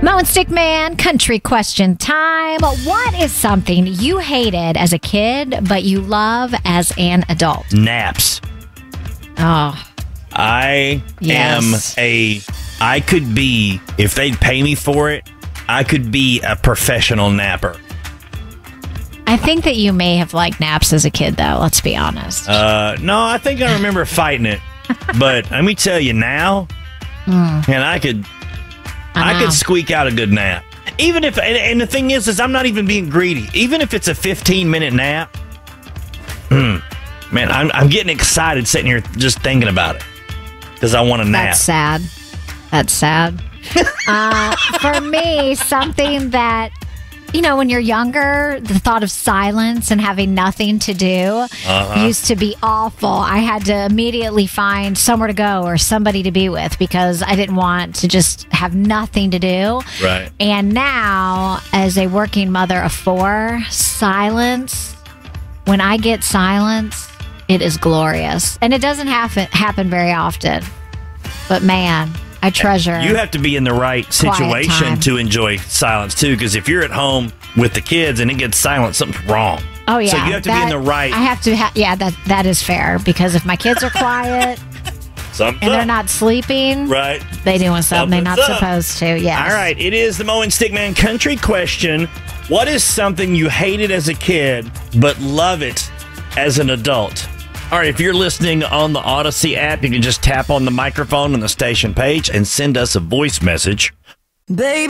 Mo and Stickman, country question time. What is something you hated as a kid, but you love as an adult? Naps. Oh, I yes. I could be, if they'd pay me for it, I could be a professional napper. I think that you may have liked naps as a kid, though. Let's be honest. No, I think I remember fighting it. But let me tell you now, and I could squeak out a good nap. Even if, and the thing is I'm not even being greedy. Even if it's a 15-minute nap, man, I'm getting excited sitting here just thinking about it because I want to nap. That's sad. For me, something that, when you're younger, the thought of silence and having nothing to do used to be awful. I had to immediately find somewhere to go or somebody to be with because I didn't want to just have nothing to do. Right. And now, as a working mother of 4, silence, when I get silence, it is glorious. And it doesn't happen very often. But man, I treasure. You have to be in the right situation to enjoy silence too, because if you're at home with the kids and it gets silent, something's wrong. Oh yeah, so you have to be in the right. I have to. That is fair because if my kids are quiet and they're not sleeping, right, they doing something they're not supposed to. Yes. All right, it is the Mo and Stickman country question. What is something you hated as a kid but love it as an adult? All right, if you're listening on the Odyssey app, you can just tap on the microphone on the station page and send us a voice message. Baby.